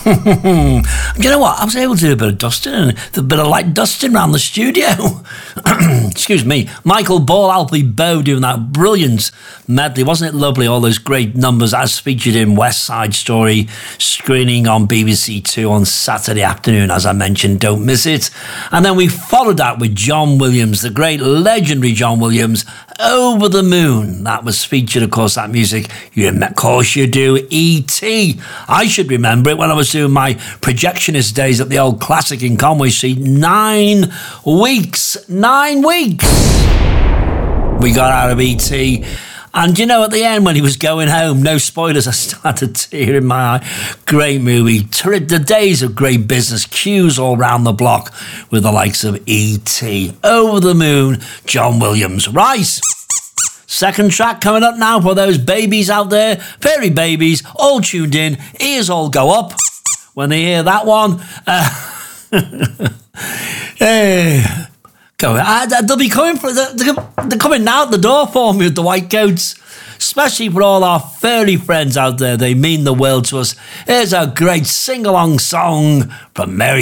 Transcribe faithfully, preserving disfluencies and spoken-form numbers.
Do you know what? I was able to do a bit of dusting and a bit of light dusting around the studio. Excuse me. Michael Ball, Alfie Bow doing that brilliant medley. Wasn't it lovely? All those great numbers as featured in West Side Story, screening on B B C Two on Saturday afternoon, as I mentioned. Don't miss it. And then we followed that with John Williams, the great legendary John Williams, Over the Moon. That was featured, of course, that music. You, of course you do, E T. I should remember it when I was doing my projectionist days at the old Classic in Conway Street. Nine weeks. Nine weeks. We got out of E T. And you know, at the end, when he was going home, no spoilers, I started tear in my eye. Great movie. The days of great business. Queues all round the block with the likes of E T. Over the Moon, John Williams. Right. Second track coming up now for those babies out there. Fairy babies, all tuned in. Ears all go up when they hear that one. Uh, hey. Go, uh, they'll be coming for the, they're coming now at the door for me with the white coats, especially for all our furry friends out there. They mean the world to us. Here's a great sing-along song from Mary